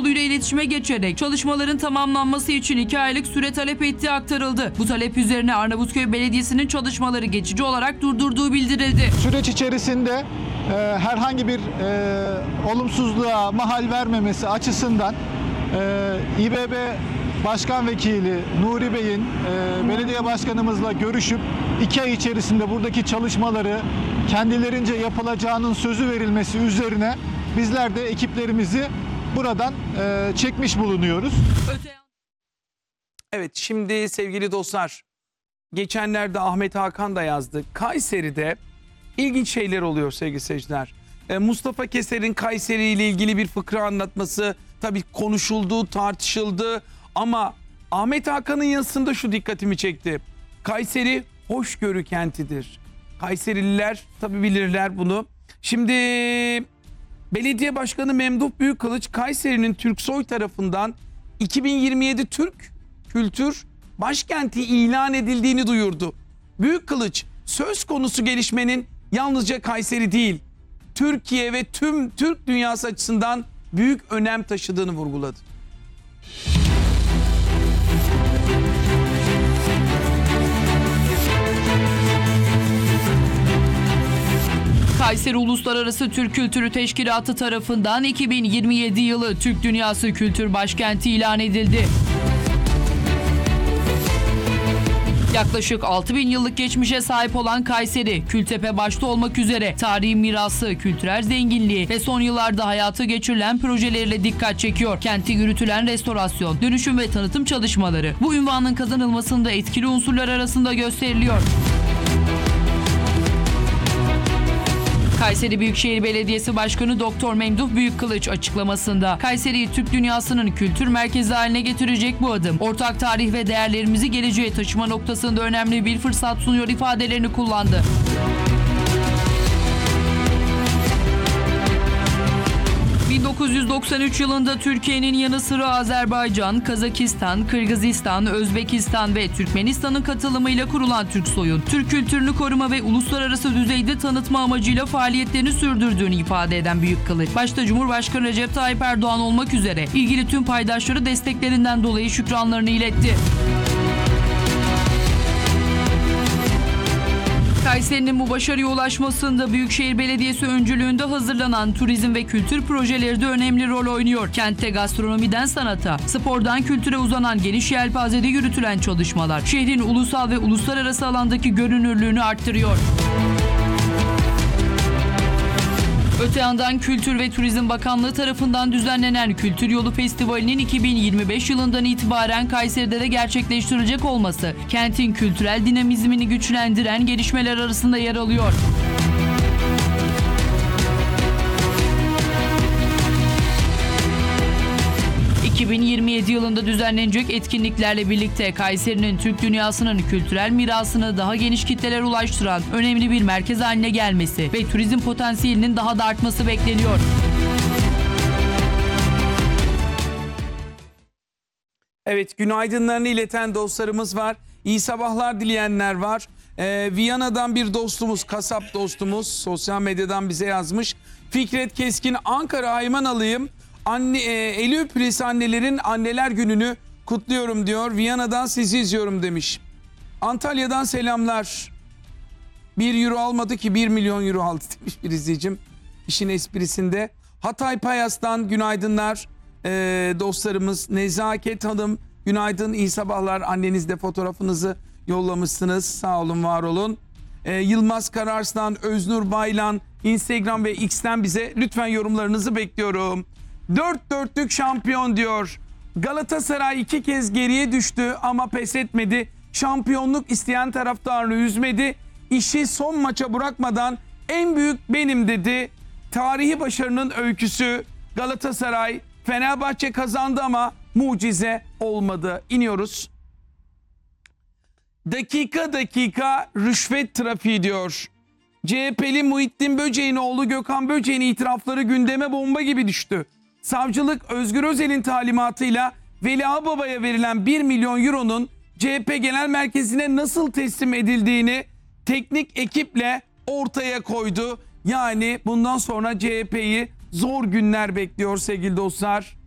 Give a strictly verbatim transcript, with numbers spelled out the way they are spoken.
yoluyla iletişime geçerek çalışmaların tamamlanması için iki aylık süre talep ettiği aktarıldı. Bu talep üzerine Arnavutköy Belediyesi'nin çalışmaları geçici olarak durdurduğu bildirildi. Süreç içerisinde e, herhangi bir e, olumsuzluğa mahal vermemesi açısından e, İBB Başkan Vekili Nuri Bey'in e, belediye başkanımızla görüşüp iki ay içerisinde buradaki çalışmaları kendilerince yapılacağının sözü verilmesi üzerine bizler de ekiplerimizi buradan e, çekmiş bulunuyoruz. Öte... Evet, şimdi sevgili dostlar, geçenlerde Ahmet Hakan da yazdı. Kayseri'de ilginç şeyler oluyor sevgili seyirciler. Ee, Mustafa Keser'in Kayseri ile ilgili bir fıkra anlatması tabii konuşuldu, tartışıldı. Ama Ahmet Hakan'ın yazısında şu dikkatimi çekti. Kayseri hoşgörü kentidir. Kayserililer tabii bilirler bunu. Şimdi Belediye Başkanı Memduh Büyükkılıç, Kayseri'nin Türksoy tarafından iki bin yirmi yedi Türk Kültür Başkenti ilan edildiğini duyurdu. Büyükkılıç söz konusu gelişmenin yalnızca Kayseri değil, Türkiye ve tüm Türk dünyası açısından büyük önem taşıdığını vurguladı. Kayseri Uluslararası Türk Kültürü Teşkilatı tarafından iki bin yirmi yedi yılı Türk Dünyası Kültür Başkenti ilan edildi. Yaklaşık altı bin yıllık geçmişe sahip olan Kayseri, Kültepe başta olmak üzere tarihi mirası, kültürel zenginliği ve son yıllarda hayata geçirilen projeleriyle dikkat çekiyor. Kenti yürütülen restorasyon, dönüşüm ve tanıtım çalışmaları bu unvanın kazanılmasında etkili unsurlar arasında gösteriliyor. Kayseri Büyükşehir Belediyesi Başkanı Doktor Memduh Büyükkılıç açıklamasında Kayseri'yi Türk dünyasının kültür merkezi haline getirecek bu adım, ortak tarih ve değerlerimizi geleceğe taşıma noktasında önemli bir fırsat sunuyor ifadelerini kullandı. bin dokuz yüz doksan üç yılında Türkiye'nin yanı sıra Azerbaycan, Kazakistan, Kırgızistan, Özbekistan ve Türkmenistan'ın katılımıyla kurulan Türksoy'un Türk kültürünü koruma ve uluslararası düzeyde tanıtma amacıyla faaliyetlerini sürdürdüğünü ifade eden Büyükkılıç, başta Cumhurbaşkanı Recep Tayyip Erdoğan olmak üzere ilgili tüm paydaşları desteklerinden dolayı şükranlarını iletti. Kayseri'nin bu başarıya ulaşmasında Büyükşehir Belediyesi öncülüğünde hazırlanan turizm ve kültür projeleri de önemli rol oynuyor. Kentte gastronomiden sanata, spordan kültüre uzanan geniş yelpazede yürütülen çalışmalar şehrin ulusal ve uluslararası alandaki görünürlüğünü arttırıyor. Öte yandan Kültür ve Turizm Bakanlığı tarafından düzenlenen Kültür Yolu Festivali'nin iki bin yirmi beş yılından itibaren Kayseri'de de gerçekleştirilecek olması, kentin kültürel dinamizmini güçlendiren gelişmeler arasında yer alıyor. iki bin yirmi yedi yılında düzenlenecek etkinliklerle birlikte Kayseri'nin Türk dünyasının kültürel mirasını daha geniş kitlelere ulaştıran önemli bir merkez haline gelmesi ve turizm potansiyelinin daha da artması bekleniyor. Evet, günaydınlarını ileten dostlarımız var. İyi sabahlar dileyenler var. Ee, Viyana'dan bir dostumuz, kasap dostumuz sosyal medyadan bize yazmış. Fikret Keskin, Ankara Haymanalıyım. Anne, e, eli öpülesi annelerin anneler gününü kutluyorum diyor. Viyana'dan sizi izliyorum demiş. Antalya'dan selamlar. Bir euro almadı ki bir milyon euro aldı demiş bir izleyicim. İşin esprisinde. Hatay Payas'tan günaydınlar e, dostlarımız. Nezaket Hanım günaydın, iyi sabahlar. Annenizle fotoğrafınızı yollamışsınız. Sağ olun, var olun. E, Yılmaz Kararslan, Öznur Baylan Instagram ve X'ten bize lütfen yorumlarınızı bekliyorum. Dört dörtlük şampiyon diyor. Galatasaray iki kez geriye düştü ama pes etmedi. Şampiyonluk isteyen taraftarını üzmedi. İşi son maça bırakmadan en büyük benim dedi. Tarihi başarının öyküsü. Galatasaray, Fenerbahçe kazandı ama mucize olmadı. İniyoruz. Dakika dakika rüşvet trafiği diyor. C H P'li Muhittin Böceğin oğlu Gökhan Böceğin itirafları gündeme bomba gibi düştü. Savcılık Özgür Özel'in talimatıyla Veli Ağbaba'ya verilen bir milyon euronun C H P Genel Merkezi'ne nasıl teslim edildiğini teknik ekiple ortaya koydu. Yani bundan sonra C H P'yi zor günler bekliyor sevgili dostlar.